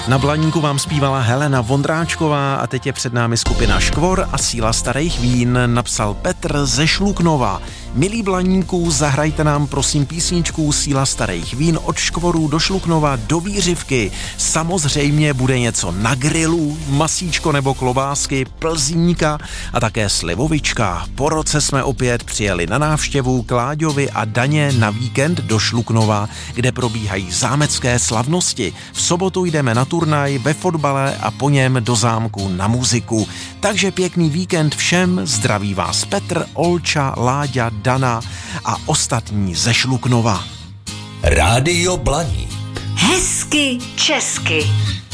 Na Blaníku vám zpívala Helena Vondráčková a teď je před námi skupina Škvor a Síla starých vín, napsal Petr ze Šluknova. Milí Blaníku, zahrajte nám prosím písničku Síla starých vín od Škvorů do Šluknova do Vířivky. Samozřejmě bude něco na grilu, masíčko nebo klobásky, plzínka a také slivovička. Po roce jsme opět přijeli na návštěvu k Láďovi a Daně na víkend do Šluknova, kde probíhají zámecké slavnosti. V sobotu jdeme na turnaj ve fotbale a po něm do zámku na muziku. Takže pěkný víkend všem, zdraví vás Petr, Olča, Láďa, Dana a ostatní ze Šluknova. Rádio Blaník. Hezky česky.